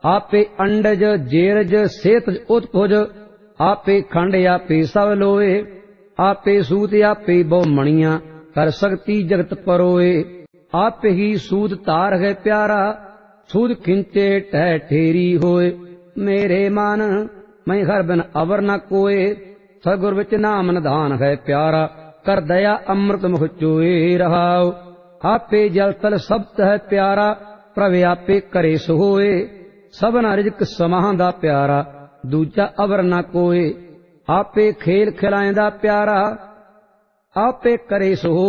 आपे अंडज जेरज सेतज उत्पुज, आपे खंड आपे सब लोए, आपे सूत आपे बहु मणिया, कर सकती जगत परोए। आपे ही सूद तार है प्यारा, सूद खिंचे टह ठेरी होए। मेरे मन मैं हर बिन अवर न कोए, सगुर विच नाम निधान है प्यारा, कर दया अमृत मुख चोए रहाओ। आपे जल तल सब्त है प्यारा, प्रभ आपे करे सोए। सबना रिजक समांदा प्यारा, दूजा अवर न कोए। आपे खेल खिलाएंदा प्यारा, आपे करे सो